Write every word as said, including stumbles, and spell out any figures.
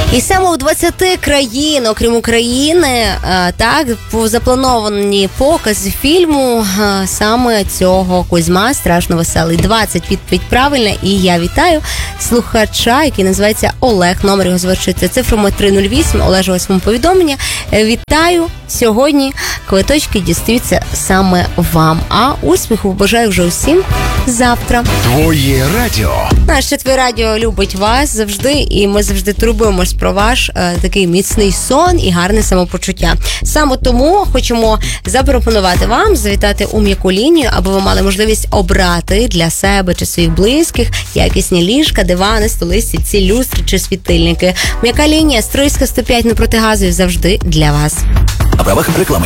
І саме у двадцяти країн, окрім України, так, заплановані покази фільму саме цього Кузьма страшно веселий. двадцять відповідь правильна, і я вітаю слухача, який називається Олег. Номер його звучить цифрами три нуль вісім. Олеже, ось вам повідомлення. Вітаю. Сьогодні квиточки дістаються саме вам. А успіху бажаю вже усім завтра. Твоє радіо. Наше Твоє радіо любить вас завжди, і ми завжди турбуємось про ваш е, такий міцний сон і гарне самопочуття. Саме тому хочемо запропонувати вам завітати у м'яку лінію, аби ви мали можливість обрати для себе чи своїх близьких якісні ліжка, дивани, столи, стільці, люстри чи світильники. М'яка лінія, Стрийська, сто п'ять напроти газу, завжди для вас. На правах реклами.